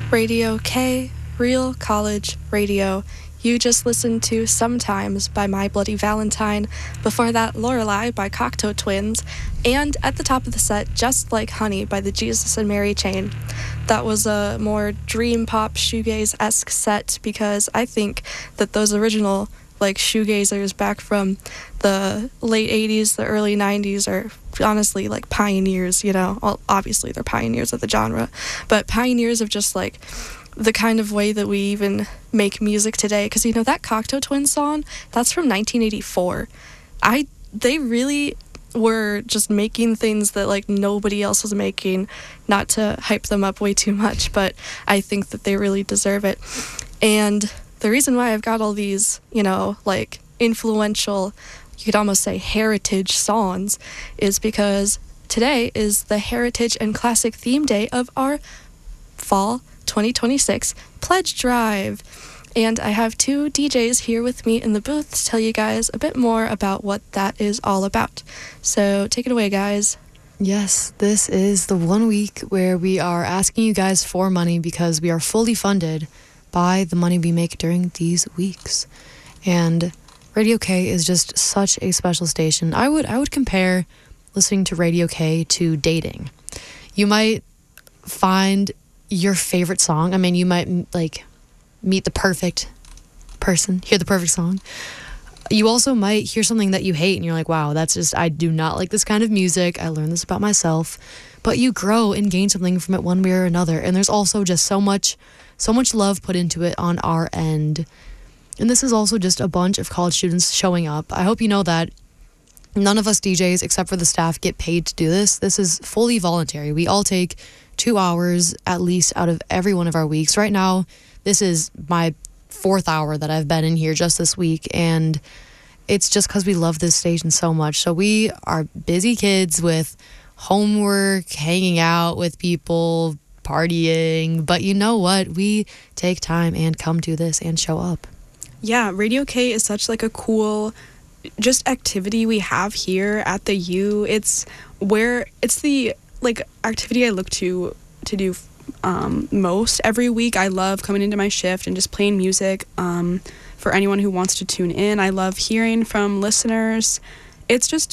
Radio K, Real College Radio. You just listened to Sometimes by My Bloody Valentine. Before that, Lorelei by Cocteau Twins. And at the top of the set, Just Like Honey by the Jesus and Mary Chain. That was a more dream pop shoegaze-esque set because I think that those original shoegazers back from the late 80s, the early 90s are honestly pioneers, Well, obviously they're pioneers of the genre, but pioneers of just the kind of way that we even make music today. Because that Cocteau Twins song, that's from 1984. They really were just making things that nobody else was making. Not to hype them up way too much, but I think that they really deserve it. And the reason why I've got all these influential, you could almost say heritage songs, is because today is the Heritage and Classic Theme Day of our Fall 2026 Pledge Drive. And I have two DJs here with me in the booth to tell you guys a bit more about what that is all about. So take it away, guys. Yes, this is the 1 week where we are asking you guys for money because we are fully funded by the money we make during these weeks. And Radio K is just such a special station. I would compare listening to Radio K to dating. You might find your favorite song. I mean, you might meet the perfect person, hear the perfect song. You also might hear something that you hate and you're like, wow, I do not like this kind of music. I learned this about myself. But you grow and gain something from it one way or another. And there's also just so much love put into it on our end. And this is also just a bunch of college students showing up. I hope you know that none of us DJs, except for the staff, get paid to do this. This is fully voluntary. We all take 2 hours at least out of every one of our weeks. Right now, this is my 4th hour that I've been in here just this week, and it's just because we love this station so much. So we are busy kids with homework, hanging out with people, partying, but you know what? We take time and come to this and show up. Yeah, Radio K is such a cool just activity we have here at the U. It's the activity I look to do most every week. I love coming into my shift and just playing music for anyone who wants to tune in. I love hearing from listeners. It's just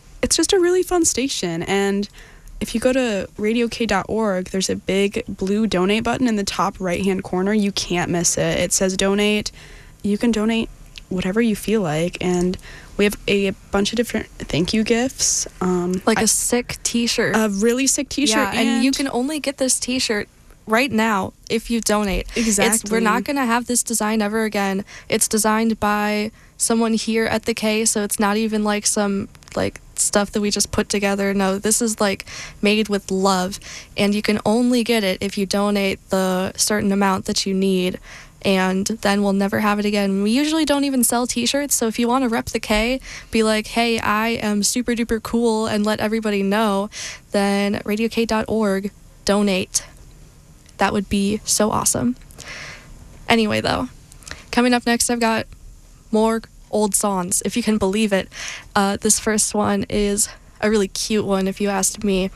a really fun station. And if you go to radiok.org, there's a big blue donate button in the top right-hand corner. You can't miss it. It says donate. You can donate whatever you feel like, and we have a bunch of different thank you gifts. A sick t-shirt. A really sick t-shirt. Yeah, and you can only get this t-shirt right now if you donate. Exactly. We're not going to have this design ever again. It's designed by someone here at the K, so it's not even some stuff that we just put together. No, this is made with love, and you can only get it if you donate the certain amount that you need. And then we'll never have it again. We usually don't even sell t-shirts, so if you want to rep the K, be like, hey, I am super duper cool, and let everybody know, then radiok.org, donate. That would be so awesome. Anyway, though, coming up next, I've got more old songs, if you can believe it. This first one is a really cute one, if you asked me.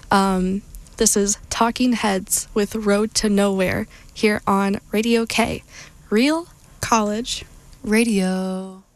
This is Talking Heads with Road to Nowhere here on Radio K. Real College Radio.